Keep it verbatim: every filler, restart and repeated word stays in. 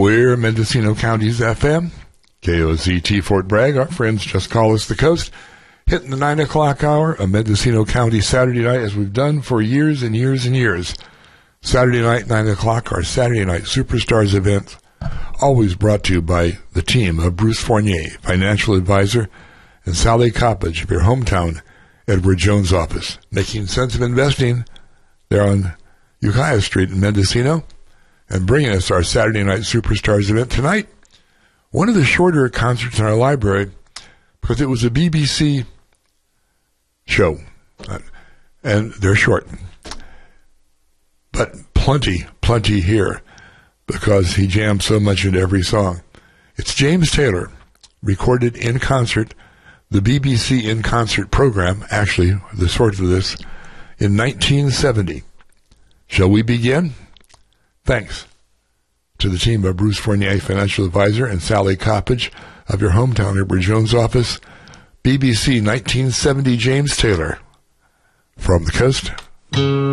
We're Mendocino County's F M, K O Z T Fort Bragg. Our friends just call us the coast. Hitting the nine o'clock hour, a Mendocino County Saturday night, as we've done for years and years and years. Saturday night, nine o'clock, our Saturday Night Superstars event, always brought to you by the team of Bruce Fournier, financial advisor, and Sally Coppage of your hometown Edward Jones office. Making sense of investing there on Ukiah Street in Mendocino, and bringing us our Saturday Night Superstars event tonight. One of the shorter concerts in our library, because it was a B B C show, and they're short. But plenty, plenty here, because he jammed so much into every song. It's James Taylor, recorded in concert, the B B C In Concert program, actually, the source of this, in nineteen seventy. Shall we begin? Thanks to the team of Bruce Fournier, financial advisor, and Sally Coppage of your hometown Edward Jones office. B B C nineteen seventy James Taylor from the coast.